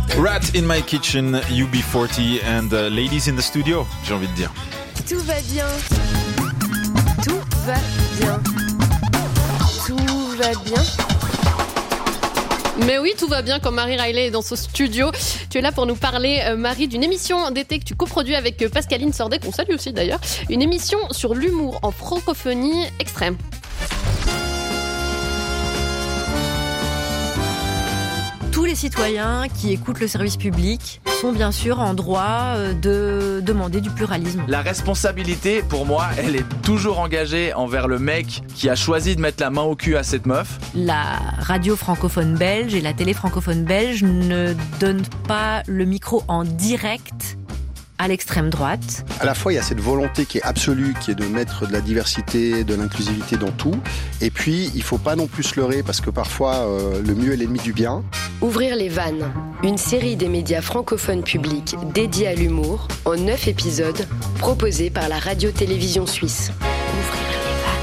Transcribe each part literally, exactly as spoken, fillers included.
Rat in my kitchen, U B quarante and uh, ladies in the studio, j'ai envie de dire. Tout va bien. Tout va bien. Tout va bien. Mais oui, tout va bien quand Marie Riley est dans ce studio. Tu es là pour nous parler, euh, Marie, d'une émission d'été que tu coproduis avec Pascaline Sordet, qu'on salue aussi d'ailleurs. Une émission sur l'humour en francophonie extrême. Tous les citoyens qui écoutent le service public sont bien sûr en droit de demander du pluralisme. La responsabilité, pour moi, elle est toujours engagée envers le mec qui a choisi de mettre la main au cul à cette meuf. La radio francophone belge et la télé francophone belge ne donnent pas le micro en direct à l'extrême droite. À la fois, il y a cette volonté qui est absolue, qui est de mettre de la diversité, de l'inclusivité dans tout. Et puis, il ne faut pas non plus se leurrer, parce que parfois, euh, le mieux est l'ennemi du bien. Ouvrir les vannes, une série des médias francophones publics dédiée à l'humour, en neuf épisodes, proposée par la radio-télévision suisse. Ouvrir les vannes.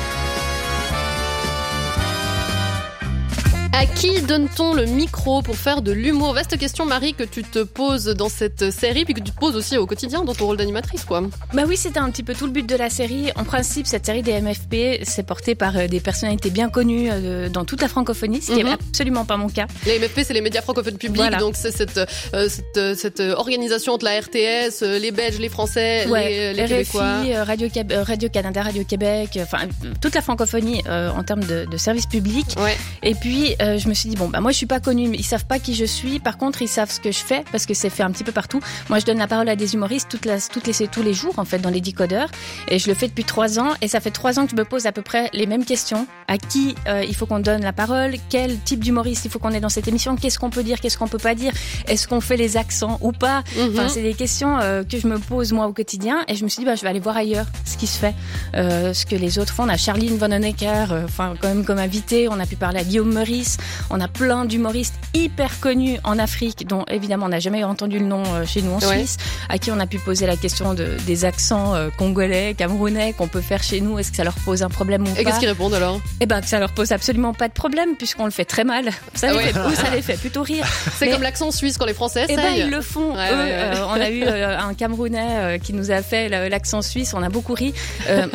À qui donne-t-on le micro pour faire de l'humour ? Vaste question, Marie, que tu te poses dans cette série, puis que tu te poses aussi au quotidien dans ton rôle d'animatrice, quoi. Bah oui, c'était un petit peu tout le but de la série. En principe, cette série des M F P, c'est porté par des personnalités bien connues dans toute la francophonie, ce qui n'est mm-hmm. absolument pas mon cas. Les M F P, c'est les médias francophones publics, voilà. Donc c'est cette, euh, cette, cette organisation entre la R T S, les Belges, les Français, ouais, les, les R F I, Québécois. Radio, Radio Canada, Radio Québec, enfin toute la francophonie euh, en termes de, de services publics. Ouais. Et puis, euh, je me suis dit, bon, bah moi je suis pas connue, mais ils savent pas qui je suis. Par contre, ils savent ce que je fais parce que c'est fait un petit peu partout. Moi, je donne la parole à des humoristes toute la, toutes les, tous les jours en fait dans les décodeurs, et je le fais depuis trois ans. Et ça fait trois ans que je me pose à peu près les mêmes questions. À qui euh, il faut qu'on donne la parole ? Quel type d'humoriste il faut qu'on ait dans cette émission ? Qu'est-ce qu'on peut dire ? Qu'est-ce qu'on peut pas dire ? Est-ce qu'on fait les accents ou pas ? mm-hmm. Enfin, c'est des questions euh, que je me pose moi au quotidien. Et je me suis dit, bah je vais aller voir ailleurs ce qui se fait, euh, ce que les autres font. On a Charline Vanhoenacker, enfin euh, quand même comme invité. On a pu parler à Guillaume Meurice. On a plein d'humoristes hyper connus en Afrique, dont évidemment on n'a jamais entendu le nom chez nous en ouais. Suisse, à qui on a pu poser la question de, des accents euh, congolais, camerounais qu'on peut faire chez nous. Est-ce que ça leur pose un problème ou Et pas ? Et qu'est-ce qu'ils répondent alors ? Eh ben que ça leur pose absolument pas de problème puisqu'on le fait très mal. Ça, ah les, ouais. fait, ou ça les fait plutôt rire. C'est Mais, comme l'accent suisse quand les Français essayent. Eh ben ils le font. Ouais, Eux, ouais, ouais. Euh, on a eu euh, un Camerounais euh, qui nous a fait l'accent suisse. On a beaucoup ri. Euh,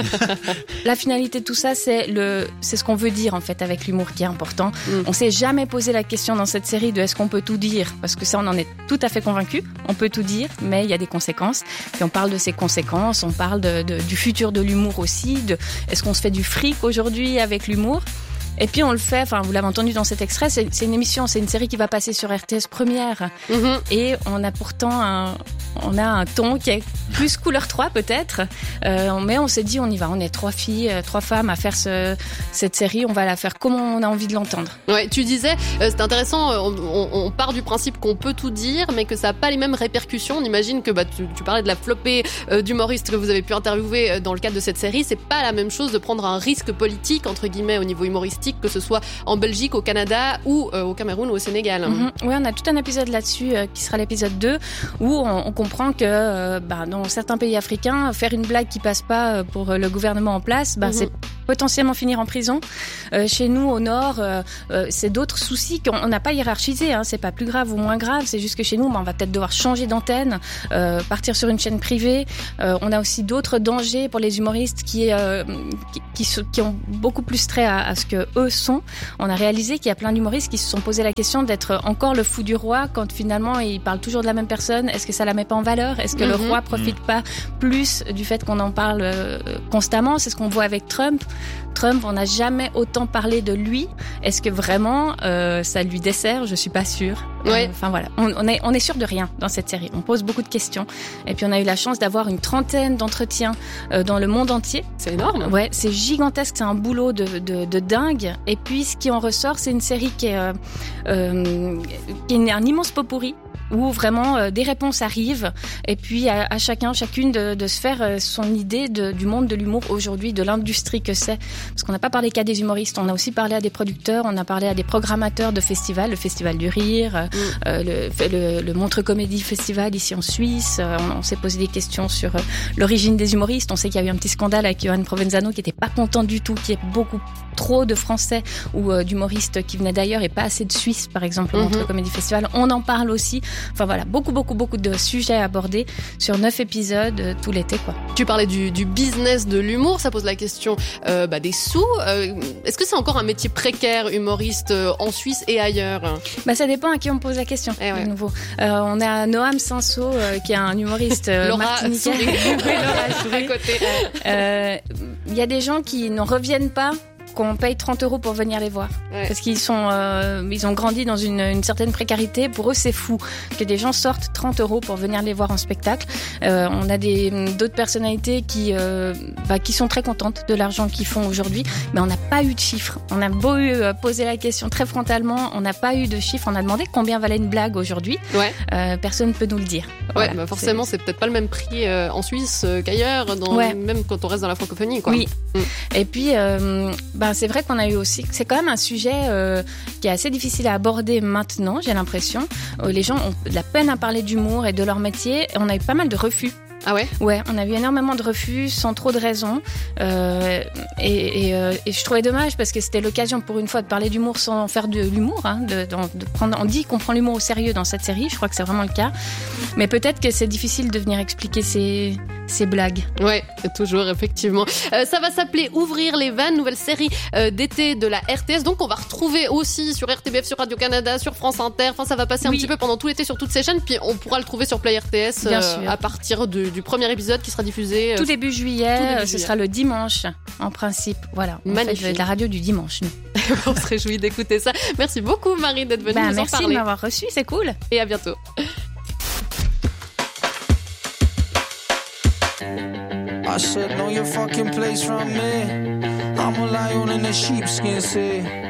la finalité de tout ça, c'est le, c'est ce qu'on veut dire en fait avec l'humour qui est important. Mm. On s'est jamais posé la question dans cette série de est-ce qu'on peut tout dire, parce que ça on en est tout à fait convaincu, on peut tout dire, mais il y a des conséquences. Puis on parle de ces conséquences, on parle de, de, du futur de l'humour aussi, de est-ce qu'on se fait du fric aujourd'hui avec l'humour. Et puis on le fait, enfin vous l'avez entendu dans cet extrait, c'est, c'est une émission, c'est une série qui va passer sur R T S Première. Mm-hmm. Et on a pourtant un, on a un ton qui est plus couleur trois peut-être, euh, mais on s'est dit on y va, on est trois filles, trois femmes à faire ce, cette série, on va la faire comme on a envie de l'entendre. Ouais, tu disais, euh, c'est intéressant, on, on, on part du principe qu'on peut tout dire, mais que ça n'a pas les mêmes répercussions. On imagine que bah, tu, tu parlais de la flopée euh, d'humoristes que vous avez pu interviewer dans le cadre de cette série, c'est pas la même chose de prendre un risque politique, entre guillemets, au niveau humoristique, que ce soit en Belgique, au Canada ou euh, au Cameroun ou au Sénégal. Mm-hmm. Oui, on a tout un épisode là-dessus euh, qui sera l'épisode deux où on, on comprend que euh, bah, dans certains pays africains, faire une blague qui passe pas pour le gouvernement en place, bah, mm-hmm. c'est potentiellement finir en prison. Euh, chez nous, au Nord, euh, euh, c'est d'autres soucis qu'on n'a pas hiérarchisés. Hein. C'est pas plus grave ou moins grave. C'est juste que chez nous, bah, on va peut-être devoir changer d'antenne, euh, partir sur une chaîne privée. Euh, on a aussi d'autres dangers pour les humoristes qui, euh, qui, qui, qui ont beaucoup plus trait à, à ce que eux sont. On a réalisé qu'il y a plein d'humoristes qui se sont posé la question d'être encore le fou du roi quand finalement ils parlent toujours de la même personne. Est-ce que ça la met pas en valeur ? Est-ce que mm-hmm. le roi profite pas plus du fait qu'on en parle euh, constamment ? C'est ce qu'on voit avec Trump. Trump, on n'a jamais autant parlé de lui. Est-ce que vraiment euh, ça lui dessert ? Je suis pas sûre. Ouais. Enfin euh, voilà, on, on est on est sûr de rien dans cette série. On pose beaucoup de questions. Et puis on a eu la chance d'avoir une trentaine d'entretiens euh, dans le monde entier. C'est énorme. Ouais, c'est gigantesque. C'est un boulot de de, de dingue. Et puis ce qui en ressort, c'est une série qui est euh, euh, qui est un immense pot-pourri, où vraiment euh, des réponses arrivent et puis à, à chacun, chacune de, de se faire euh, son idée de, du monde de l'humour aujourd'hui, de l'industrie que c'est. Parce qu'on n'a pas parlé qu'à des humoristes, on a aussi parlé à des producteurs, on a parlé à des programmateurs de festivals, le Festival du Rire, mm. euh, le, le, le Montreux Comédie Festival ici en Suisse. Euh, on, on s'est posé des questions sur euh, l'origine des humoristes. On sait qu'il y a eu un petit scandale avec Johan Provenzano qui était pas content du tout, qui est beaucoup trop de Français ou euh, d'humoristes qui venaient d'ailleurs et pas assez de Suisses, par exemple, au mm-hmm. Montreux Comédie Festival. On en parle aussi. Enfin voilà, beaucoup, beaucoup, beaucoup de sujets abordés sur neuf épisodes euh, tout l'été, quoi. Tu parlais du, du business de l'humour, ça pose la question euh, bah, des sous. Euh, est-ce que c'est encore un métier précaire, humoriste, euh, en Suisse et ailleurs? Bah ça dépend à qui on pose la question. Eh ouais. De nouveau, euh, on a Noam Sanso euh, qui est un humoriste euh, Laura martiniquais. Souris. Laura Souris. À côté. Euh, Il y a des gens qui n'en reviennent pas qu'on paye trente euros pour venir les voir. Ouais. Parce qu'ils sont, euh, ils ont grandi dans une, une certaine précarité. Pour eux, c'est fou que des gens sortent trente euros pour venir les voir en spectacle. Euh, on a des, d'autres personnalités qui, euh, bah, qui sont très contentes de l'argent qu'ils font aujourd'hui, mais on n'a pas eu de chiffres. On a beau euh, poser la question très frontalement, on n'a pas eu de chiffres. On a demandé combien valait une blague aujourd'hui. Ouais. Euh, personne ne peut nous le dire. Ouais, Voilà, bah forcément, c'est... c'est peut-être pas le même prix euh, en Suisse euh, qu'ailleurs, dans, Ouais. même quand on reste dans la francophonie, quoi. Oui. Mm. Et puis, euh, ben c'est vrai qu'on a eu aussi, c'est quand même un sujet euh, qui est assez difficile à aborder maintenant, j'ai l'impression. Euh, les gens ont de la peine à parler d'humour et de leur métier. On a eu pas mal de refus. Ah ouais? Ouais, on a eu énormément de refus sans trop de raisons. Euh, et, et, euh, et je trouvais dommage parce que c'était l'occasion pour une fois de parler d'humour sans faire de l'humour. Hein, de, de, de prendre, on dit qu'on prend l'humour au sérieux dans cette série, je crois que c'est vraiment le cas. Mais peut-être que c'est difficile de venir expliquer ces, ces blagues. Ouais, toujours, effectivement. Euh, ça va s'appeler Ouvrir les vannes, nouvelle série euh, d'été de la R T S. Donc, on va retrouver aussi sur R T B F, sur Radio-Canada, sur France Inter. Enfin, ça va passer Oui. un petit peu pendant tout l'été sur toutes ces chaînes. Puis, on pourra le trouver sur Play R T S Bien euh, sûr. à partir de, du premier épisode qui sera diffusé. euh, Tout début juillet, tout début euh, ce juillet. sera le dimanche, en principe. Voilà, on Magnifique. fait de la radio du dimanche, nous. on se réjouit d'écouter ça. Merci beaucoup, Marie, d'être venue Bah, nous merci en de parler. m'avoir reçu, c'est cool. Et à bientôt. I said, know your fucking place from me. I'm a lion in a sheepskin, say.